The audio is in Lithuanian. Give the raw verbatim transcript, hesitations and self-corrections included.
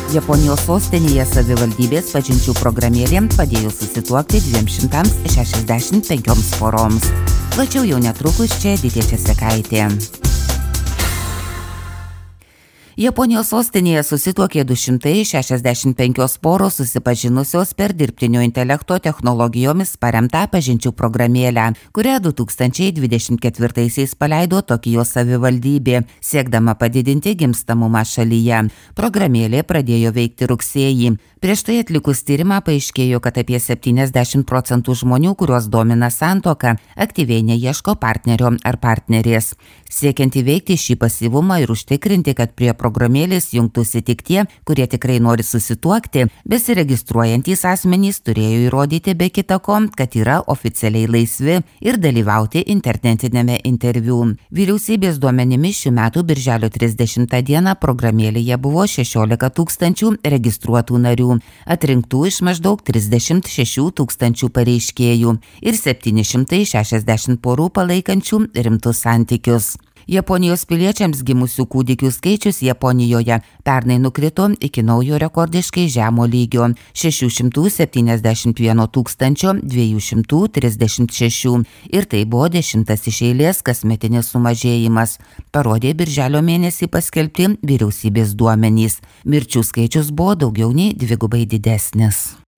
Japonijos sostinėje savivaldybės pažinčių programėlė padėjo susituokti dviem šimtams šešiasdešimt penkioms poroms. Plačiau jau netrukus čia Editė Česekaitė. Japonijos sostinėje susituokė du šimtai šešiasdešimt penkios poros susipažinusios per dirbtinio intelekto technologijomis paremtą pažinčių programėlę, kurią du tūkstančiai dvidešimt ketvirtaisiais paleido Tokijos savivaldybė, siekdama padidinti gimstamumą šalyje. Programėlė pradėjo veikti rugsėjį. Prieš tai atlikus tyrimą paaiškėjo, kad apie septyniasdešimt procentų žmonių, kuriuos domina santuoka, aktyviai neieško partnerio ar partnerės. Siekiant įveikti šį pasyvumą ir užtikrinti, kad prie programėlės jungtųsi tik tie, kurie tikrai nori susituokti, besiregistruojantys asmenys turėjo įrodyti be kita ko, kad yra oficialiai laisvi ir dalyvauti internetinėme interviu. Vyriausybės duomenimis šių metų birželio trisdešimtą dieną programėlėje buvo šešiolika tūkstančių registruotų narių, atrinktų iš maždaug trisdešimt šešių tūkstančių pareiškėjų ir septyni šimtai šešiasdešimt porų palaikančių rimtus santykius. Japonijos piliečiams gimusių kūdikių skaičius Japonijoje pernai nukrito iki naujo rekordiškai žemo lygio – šešių šimtų septyniasdešimt vieno tūkstančio dviejų šimtų trisdešimt šešių ir tai buvo dešimtas iš eilės kasmetinis sumažėjimas, parodė birželio mėnesį paskelbti vyriausybės duomenys. Mirčių skaičius buvo daugiau nei dvigubai didesnis.